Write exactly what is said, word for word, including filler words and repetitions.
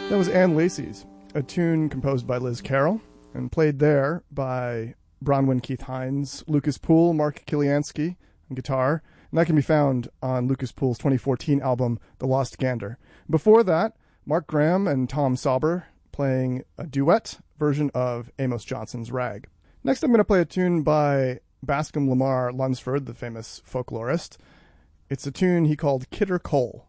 That was Ann Lacey's, a tune composed by Liz Carroll and played there by Bronwyn Keith Hines, Lucas Poole, Mark Kiliansky on guitar, and that can be found on Lucas Poole's twenty fourteen album, The Lost Gander. Before that, Mark Graham and Tom Sauber playing a duet version of Amos Johnson's Rag. Next, I'm going to play a tune by Bascom Lamar Lunsford, the famous folklorist. It's a tune he called Kidder Cole.